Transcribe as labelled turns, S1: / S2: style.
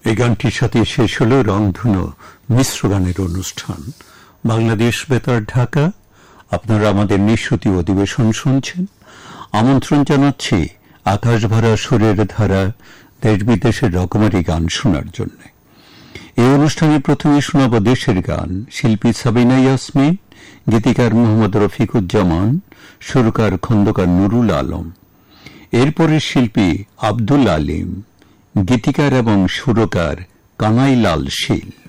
S1: এই গানটির সাথে শেষ হল রংধনু মিশ্র গানের অনুষ্ঠান। বাংলাদেশ বেতার ঢাকা, আপনারা আমাদের নিঃশ্রুতি অধিবেশন শুনছেন। আমন্ত্রণ জানাচ্ছি আকাশ ভরা সুরের ধারা দেশ বিদেশের রকমারি গান শোনার জন্য। এই অনুষ্ঠানে প্রথমে শোনাব দেশের গান। শিল্পী সাবিনা ইয়াসমিন, গীতিকার মোহাম্মদ রফিকুজ্জামান, সুরকার খন্দকার নুরুল আলম। এরপরের শিল্পী আব্দুল আলিম, গীতিকার এবং সুরকার কানাইলাল শীল।